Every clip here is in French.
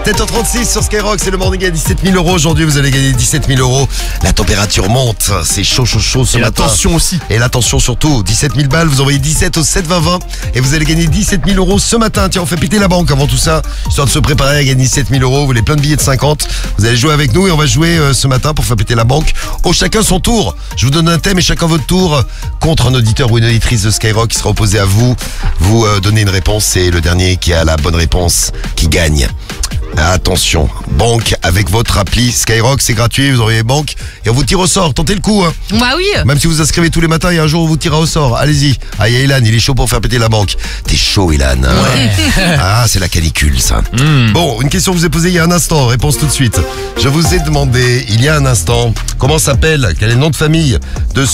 7h36 sur Skyrock, c'est le morning à 17 000 euros. Aujourd'hui, vous allez gagner 17 000 euros. La température monte, c'est chaud ce matin. La tension aussi. Et la tension surtout, 17 000 balles, vous envoyez 17 au 7 20 20 et vous allez gagner 17 000 euros ce matin. Tiens, on fait péter la banque avant tout ça, histoire de se préparer à gagner 17 000 euros. Vous voulez plein de billets de 50, vous allez jouer avec nous et on va jouer ce matin pour faire péter la banque. Au chacun son tour. Je vous donne un thème et chacun votre tour contre un auditeur ou une auditrice de Skyrock qui sera opposé à vous. Vous donnez une réponse, c'est le dernier qui a la bonne réponse qui gagne. Attention, banque avec votre appli Skyrock, c'est gratuit, vous envoyez banque et on vous tire au sort, tentez le coup hein. Bah oui. Même si vous inscrivez tous les matins, il y a un jour où vous tirez au sort, allez-y. Ah, il y a Ilan, il est chaud pour faire péter la banque. T'es chaud Ilan hein. Ouais. Ah, c'est la canicule ça. Bon, une question vous est posée il y a un instant, réponse tout de suite. Je vous ai demandé il y a un instant, comment s'appelle, quel est le nom de famille de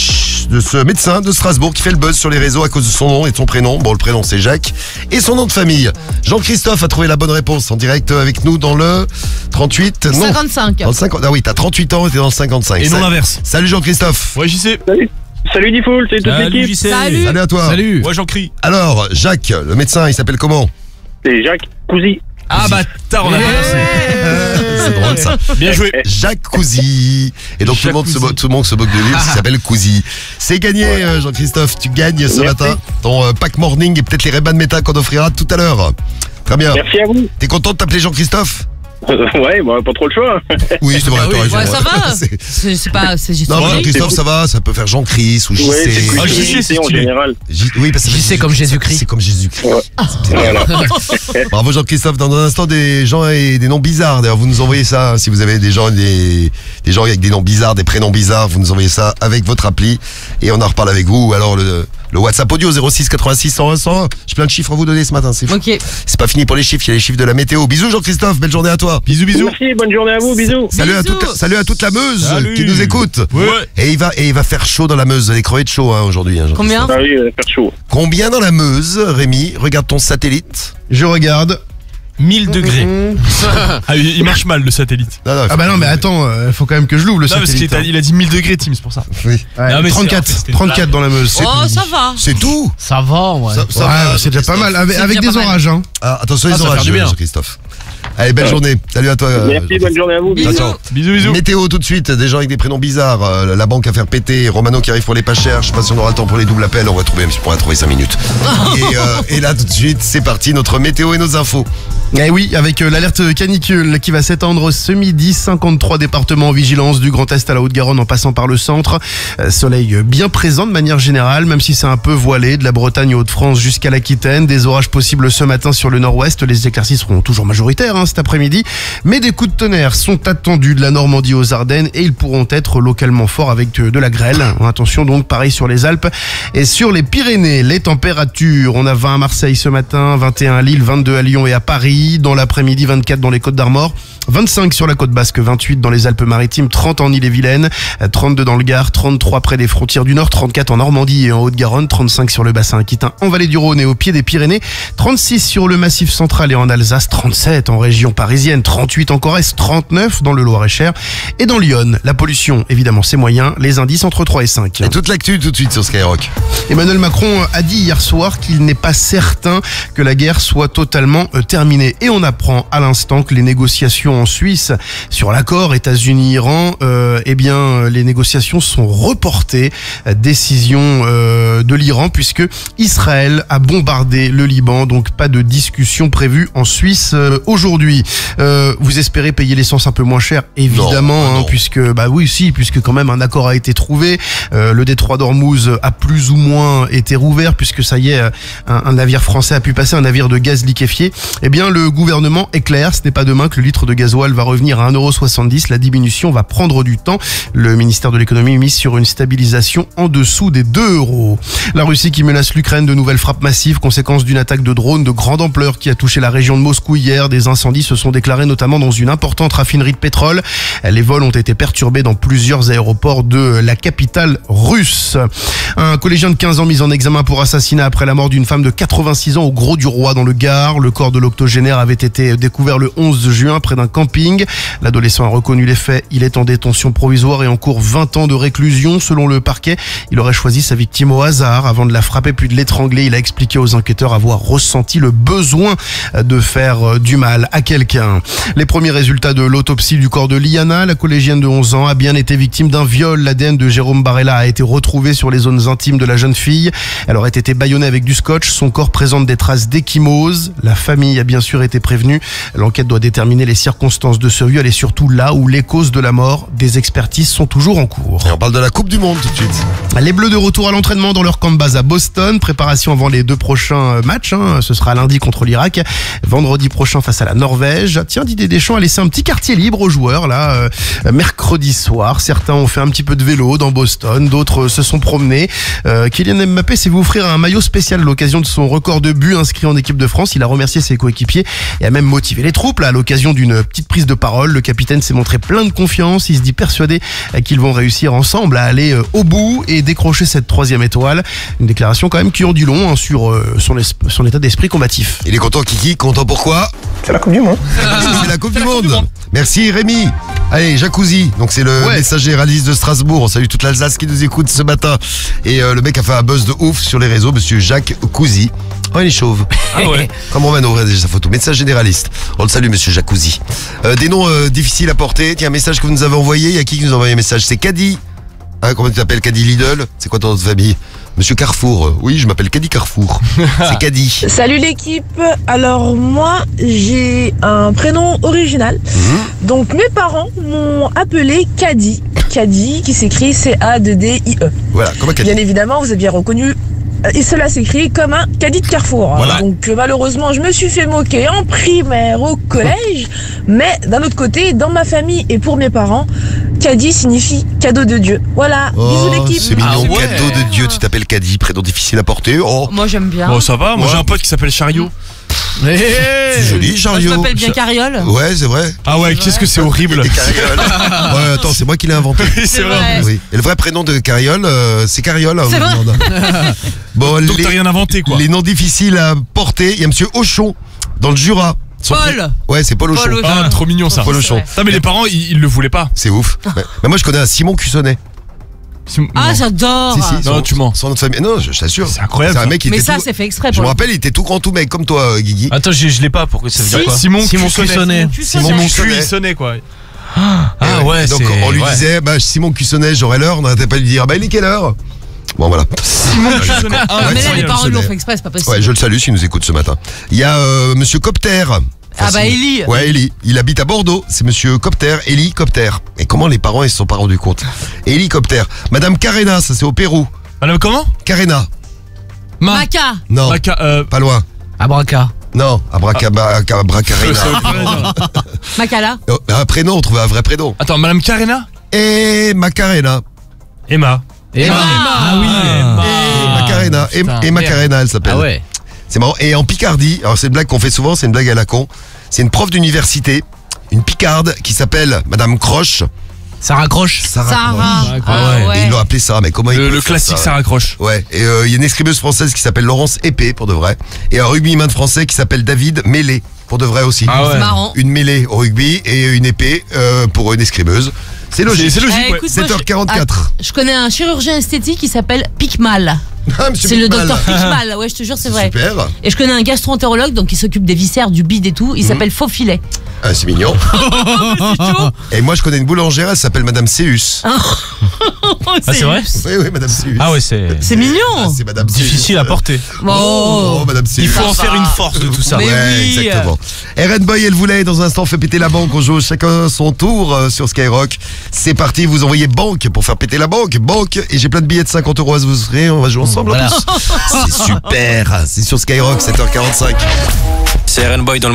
ce médecin de Strasbourg qui fait le buzz sur les réseaux à cause de son nom et de son prénom. Bon, le prénom c'est Jacques. Et son nom de famille. Jean-Christophe a trouvé la bonne réponse en direct avec nous dans le 38. Non. 55. Dans le 50. Ah oui, t'as 38 ans et t'es dans le 55. Et non l'inverse. Salut Jean-Christophe. Ouais, j'y sais. Salut Diffoul, c'est toute l'équipe. JC. Salut. Salut à toi. Salut. Ouais, j'en crie. Alors, Jacques, le médecin, il s'appelle comment? C'est Jacques Cousy. Ah bah, tard, on a C'est drôle ça. Bien joué. Jacques Cousy. Et donc tout le monde se moque de lui parce qu'il s'appelle Cousy. C'est gagné Jean-Christophe, tu gagnes ce matin ton pack morning et peut-être les Ray-Ban Meta qu'on offrira tout à l'heure. Très bien. Merci à vous. T'es content de t'appeler Jean-Christophe? Ouais, bah, pas trop le choix. Oui, c'est vrai, Ah oui. t'as raison. Ouais, ça va. C'est- C'est pas. C'est juste. Non, mais Ouais, Jean-Christophe, ça va, ça peut faire Jean-Chris ou JC. Ouais, c'est Ah, plus JC, c'est en stylé. général. Oui, parce que JC comme Jésus-Christ. C'est comme Jésus-Christ. Ouais. C'est bien. Voilà. Bravo Jean-Christophe, dans un instant des gens et des noms bizarres. D'ailleurs, vous nous envoyez ça, hein, si vous avez des gens avec des noms bizarres, des prénoms bizarres, vous nous envoyez ça avec votre appli et on en reparle avec vous. Ou alors le WhatsApp audio 06 86 101 101. J'ai plein de chiffres à vous donner ce matin, c'est fou. Ok. C'est pas fini pour les chiffres, il y a les chiffres de la météo. Bisous Jean-Christophe, belle journée à toi. Bisous, bisous. Merci, bonne journée à vous, bisous. Salut à, Bisous. salut à toute la Meuse Salut. qui nous écoute. Ouais. Et il va faire chaud dans la Meuse, vous allez crever de chaud hein, aujourd'hui. Hein, Combien? Ah oui, faire chaud. Combien dans la Meuse, Rémi? Regarde ton satellite. Je regarde. 1000 degrés. Ah, il marche mal le satellite. Non, Ah bah non mais attends, faut quand même que je l'ouvre le Non, parce qu'il satellite. il a dit 1000 degrés, Tim, c'est pour ça. oui. Ouais, Non, mais 34, c'était une 34 blague. dans la Meuse. Oh, ça va. C'est tout. Ça va, ouais. Ça Ouais, va, c'est déjà pas mal. Avec, C'est avec déjà des pas mal. orages, hein. Ah, attention les ça va orages, faire du bien. Jean-Christophe. Allez, belle journée. Salut à toi. Merci, bonne journée à vous, bisous. Ciao. Bisous, bisous. Météo tout de suite, des gens avec des prénoms bizarres, la banque à faire péter, Romano qui arrive pour les pas chers, je sais pas si on aura le temps pour les doubles appels, on va trouver, même si on pourra trouver 5 minutes. Et là tout de suite, c'est parti, notre météo et nos infos. Eh oui, avec l'alerte canicule qui va s'étendre ce midi, 53 départements en vigilance du Grand Est à la Haute-Garonne en passant par le centre. Soleil bien présent de manière générale, même si c'est un peu voilé, de la Bretagne aux Hauts-de-France jusqu'à l'Aquitaine. Des orages possibles ce matin sur le nord-ouest, les éclaircies seront toujours majoritaires cet après-midi. Mais des coups de tonnerre sont attendus de la Normandie aux Ardennes et ils pourront être localement forts avec de la grêle. Attention donc, pareil sur les Alpes et sur les Pyrénées. Les températures, on a 20 à Marseille ce matin, 21 à Lille, 22 à Lyon et à Paris. Dans l'après-midi, 24 dans les Côtes d'Armor, 25 sur la côte basque, 28 dans les Alpes-Maritimes, 30 en Ille-et-Vilaine, 32 dans le Gard, 33 près des frontières du Nord, 34 en Normandie et en Haute-Garonne, 35 sur le bassin aquitain en vallée du Rhône et au pied des Pyrénées, 36 sur le Massif central et en Alsace, 37 en région parisienne, 38 en Corrèze, 39 dans le Loir-et-Cher et dans Lyon. La pollution, évidemment, c'est moyen, les indices entre 3 et 5. Et toute l'actu tout de suite sur Skyrock. Emmanuel Macron a dit hier soir qu'il n'est pas certain que la guerre soit totalement terminée. Et on apprend à l'instant que les négociations en Suisse sur l'accord États-Unis-Iran, les négociations sont reportées. Décision de l'Iran puisque Israël a bombardé le Liban, donc pas de discussion prévue en Suisse aujourd'hui. Vous espérez payer l'essence un peu moins cher, évidemment, Non. puisque puisque quand même un accord a été trouvé. Le détroit d'Ormuz a plus ou moins été rouvert puisque ça y est, un navire français a pu passer, un navire de gaz liquéfié. Eh bien, le gouvernement est clair, ce n'est pas demain que le litre de gasoil va revenir à 1,70 €. La diminution va prendre du temps. Le ministère de l'économie mise sur une stabilisation en dessous des 2 €. La Russie qui menace l'Ukraine de nouvelles frappes massives, conséquence d'une attaque de drones de grande ampleur qui a touché la région de Moscou hier. Des incendies se sont déclarés notamment dans une importante raffinerie de pétrole. Les vols ont été perturbés dans plusieurs aéroports de la capitale russe. Un collégien de 15 ans mis en examen pour assassinat après la mort d'une femme de 86 ans au Gros du Roi dans le Gard. Le corps de l'octogénaire avait été découvert le 11 juin près d'un camping. L'adolescent a reconnu les faits. Il est en détention provisoire et encourt 20 ans de réclusion. Selon le parquet, il aurait choisi sa victime au hasard avant de la frapper puis de l'étrangler. Il a expliqué aux enquêteurs avoir ressenti le besoin de faire du mal. mal à quelqu'un. Les premiers résultats de l'autopsie du corps de Liana, la collégienne de 11 ans, a bien été victime d'un viol. L'ADN de Jérôme Barella a été retrouvé sur les zones intimes de la jeune fille. Elle aurait été bâillonnée avec du scotch. Son corps présente des traces d'ecchymose. La famille a bien sûr été prévenue. L'enquête doit déterminer les circonstances de ce viol et surtout là où les causes de la mort. Des expertises sont toujours en cours. Et on parle de la Coupe du Monde tout de suite. Les Bleus de retour à l'entraînement dans leur camp de base à Boston. Préparation avant les 2 prochains matchs. Ce sera lundi contre l'Irak, vendredi prochain face à la Norvège. Tiens, Didier Deschamps a laissé un petit quartier libre aux joueurs là mercredi soir. Certains ont fait un petit peu de vélo dans Boston, d'autres se sont promenés. Kylian Mbappé s'est vu offrir un maillot spécial à l'occasion de son record de buts inscrit en équipe de France. Il a remercié ses coéquipiers et a même motivé les troupes là, à l'occasion d'une petite prise de parole. Le capitaine s'est montré plein de confiance. Il se dit persuadé qu'ils vont réussir ensemble à aller au bout et décrocher cette 3e étoile. Une déclaration quand même qui en dit long sur son état d'esprit combatif. Il est content, Kiki. Content pourquoi? C'est la Coupe du Monde. C'est la Coupe du Monde. Merci Rémi. Allez, Jacuzzi, donc c'est le messager réaliste de Strasbourg. On salue toute l'Alsace qui nous écoute ce matin. Et le mec a fait un buzz de ouf sur les réseaux, monsieur Jacques Cousy. Oh, il est chauve. Ah ouais. Comme Romano, regardez déjà sa photo. Médecin généraliste. On le salue, monsieur Jacuzzi. Des noms difficiles à porter. Tiens, un message que vous nous avez envoyé. Il y a qui nous a envoyé un message? C'est Caddy. Hein, comment tu t'appelles? Caddy Lidl? C'est quoi ton nom de famille? Monsieur Carrefour. Oui, je m'appelle Caddy Carrefour. C'est Caddy. Salut l'équipe. Alors moi, j'ai un prénom original. Donc mes parents m'ont appelé Caddy. Caddy qui s'écrit C-A-D-D-I-E. Voilà, comme un Caddy. Bien évidemment, vous avez bien reconnu. Et cela s'écrit comme un caddie de Carrefour. Voilà. Donc malheureusement, je me suis fait moquer en primaire, au collège. Mais d'un autre côté, dans ma famille et pour mes parents, caddie signifie cadeau de Dieu. Voilà, bisous l'équipe. C'est mignon, Ah ouais. cadeau de Dieu. Tu t'appelles Caddy, prénom difficile à porter. Oh, Moi j'aime bien. Bon, ça va. Moi, Ouais. j'ai un pote qui s'appelle Chariot. c'est joli, Moi, je Chariot. m'appelle bien Carriole. Ouais, c'est vrai. Ah ouais, qu'est-ce que c'est horrible. Et Carriole. Ouais, attends, c'est moi qui l'ai inventé. C'est vrai. vrai. Oui. Et le vrai prénom de Carriole, c'est Carriole. C'est vrai. Bon, Donc t'as rien inventé, quoi. les noms difficiles à porter, il y a monsieur Auchon, dans le Jura. Paul. Ouais, c'est Paul Auchon. Paul Auchon. Ah, trop mignon ça. Paul Auchon. Non, mais les parents, ils le voulaient pas. C'est ouf. Ouais. Mais moi, je connais un Simon Cussonnet. Ah, Non. j'adore. Non, tu mens. Son nom de famille. Non, je t'assure. C'est incroyable, C'est un ça. mec qui Mais était ça, tout... c'est fait exprès. Je pour me le rappelle, il était tout grand, tout mec, comme toi, Guigui. Attends, je l'ai pas, pourquoi ça veut dire quoi Simon Cuissonnet. coup. Simon Simon Cuissonnet, quoi. Ah ouais, donc c'est... on lui ouais. disait, bah Simon Cussonnet, j'aurai l'heure. On n'arrêtait pas de lui dire, bah il est quelle heure? Bon, voilà. Simon Cuissonnet. Mais là, les parents l'ont Cuissonnet. fait exprès, c'est pas possible. Ouais, je le salue s'il nous écoute ce matin. Il y a monsieur Copter. Ah bah Élie. Ouais, Élie. Il habite à Bordeaux. C'est monsieur Copter, Hélicoptère. Et comment les parents ils se sont pas rendus compte? Hélicoptère. Madame Carena, ça c'est au Pérou. Madame, comment? Carena. Maca. Non, pas loin. Abraca. Non, Abracarena. Macala. Un prénom, on trouvait un vrai prénom. Attends, Madame Carena? Et Macarena. Emma. Emma. Ah oui, Emma. Macarena. putain, Et Macarena, elle s'appelle. Ah ouais. C'est marrant. Et en Picardie, alors c'est une blague qu'on fait souvent, c'est une blague à la con. C'est une prof d'université, une Picarde qui s'appelle Madame Croche. Ça raccroche. Sarah. Sarah. Ah Ah Et ouais. ils l'ont appelé Sarah, mais comment ils Le peuvent faire classique, ça, ça raccroche. Ouais, et il y a une escrimeuse française qui s'appelle Laurence Épée, pour de vrai. Et un rugbyman français qui s'appelle David Mêlé, pour de vrai aussi. Ah ouais. C'est marrant. Une mêlée au rugby et une épée pour une escrimeuse. C'est logique. C'est logique, ouais. Écoute, moi, 7h44. je connais un chirurgien esthétique qui s'appelle Picmal. Ah, monsieur C'est le Picmal. docteur Picmal. Ouais, je te jure, c'est vrai. Super. Et je connais un gastro-entérologue donc qui s'occupe des viscères, du bide et tout. Il s'appelle Faufilet. Ah, c'est mignon. Et moi, je connais une boulangère, elle s'appelle Madame Céus. Ah, c'est vrai Oui, Madame Céus. Ah ouais, c'est... C'est mignon. Ah, c'est Madame Céus. difficile à porter. Oh. Madame Céus. Il faut en Ça faire va. une force de tout ça. Mais Ouais, oui. exactement. Eren Boy, elle voulait, dans un instant, fait péter la banque. On joue chacun son tour sur Skyrock. C'est parti, vous envoyez banque pour faire péter la banque. Banque, et j'ai plein de billets de 50 € à vous offrir. On va jouer ensemble Voilà. en plus. C'est super. C'est sur Skyrock, 7h45. C'est Aaron Boy dans le